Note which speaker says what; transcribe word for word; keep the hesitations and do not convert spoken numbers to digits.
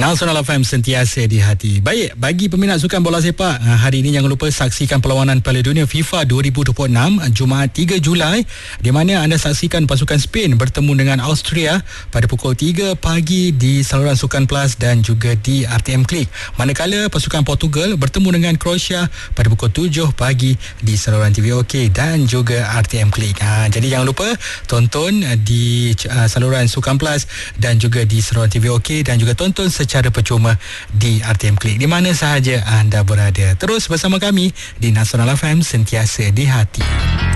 Speaker 1: Nasional F M sentiasa di hati. Baik, bagi peminat sukan bola sepak, hari ini jangan lupa saksikan perlawanan Piala Dunia FIFA dua ribu dua puluh enam Jumaat tiga Julai, di mana anda saksikan pasukan Spain bertemu dengan Austria pada pukul tiga pagi di saluran Sukan Plus dan juga di R T M Klik. Manakala pasukan Portugal bertemu dengan Croatia pada pukul tujuh pagi di saluran T V OK dan juga R T M Klik. Ha, jadi jangan lupa tonton di uh, saluran Sukan Plus dan juga di saluran T V OK dan juga tonton secara percuma di R T M Klik di mana sahaja anda berada. Terus bersama kami di Nasional F M sentiasa di hati.